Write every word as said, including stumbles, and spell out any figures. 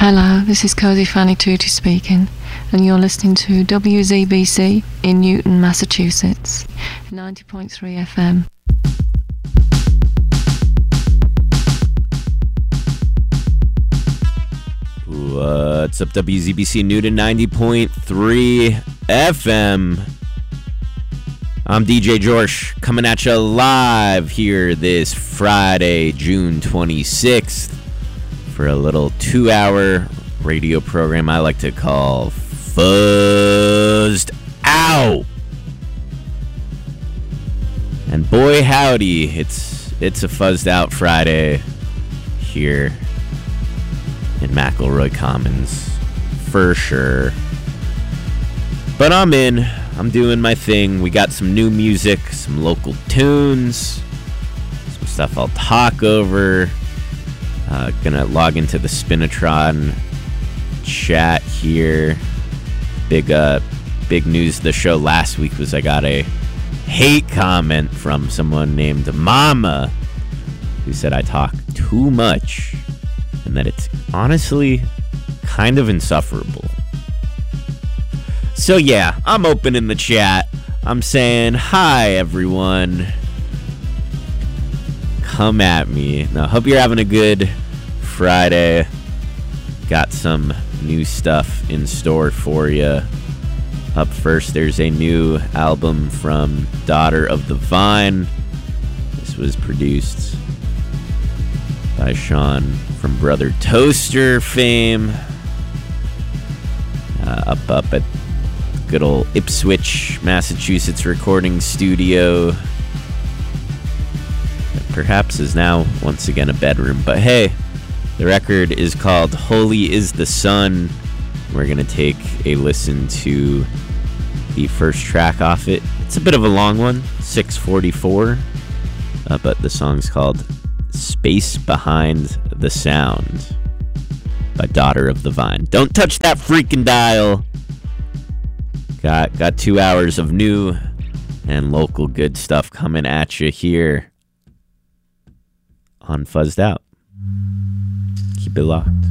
Hello, this is Cozy Fanny Tutti speaking, and you're listening to W Z B C in Newton, Massachusetts, ninety point three F M. What's up, W Z B C Newton, ninety point three F M. I'm D J Jorsh, coming at you live here this Friday, June twenty-sixth, for a little two-hour radio program I like to call Fuzzed Out. And boy howdy, it's it's a Fuzzed Out Friday here in McElroy Commons, for sure. But I'm in. I'm doing my thing. We got some new music, some local tunes, some stuff I'll talk over. Uh, gonna log into the Spinatron chat here. Big uh, big news. The show last week was I got a hate comment from someone named Mama, who said I talk too much and that it's honestly kind of insufferable. So yeah, I'm opening the chat. I'm saying, hi everyone. Come at me. Now, hope you're having a good Friday. Got some new stuff in store for you. Up first, there's a new album from Daughter of the Vine. This was produced by Sean from Brother Toaster fame. Uh, up, up at good old Ipswich, Massachusetts recording studio. That perhaps is now once again a bedroom. But hey, the record is called Holy is the Sun. We're going to take a listen to the first track off it. It's a bit of a long one, six forty-four. Uh, but the song's called Space Behind the Sound by Daughter of the Vine. Don't touch that freaking dial. Got got two hours of new and local good stuff coming at you here on Fuzzed Out. Keep it locked.